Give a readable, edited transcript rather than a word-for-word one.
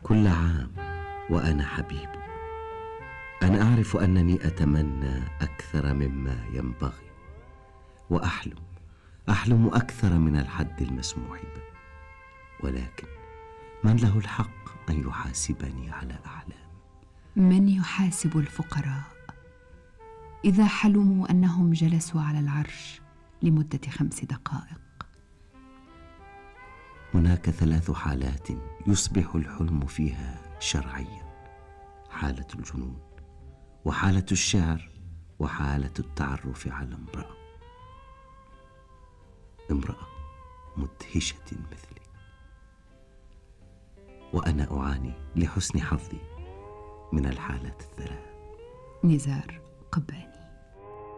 كل عام وأنا حبيبك. أنا أعرف أنني أتمنى أكثر مما ينبغي، وأحلم أكثر من الحد المسموح به، ولكن من له الحق أن يحاسبني على أحلامي؟ من يحاسب الفقراء إذا حلموا أنهم جلسوا على العرش لمدة 5 دقائق؟ هناك 3 حالات يصبح الحلم فيها شرعيا: حالة الجنون، وحالة الشعر، وحالة التعرف على امرأة مدهشة مثلي. وأنا أعاني لحسن حظي من الحالات ال3. نزار قباني.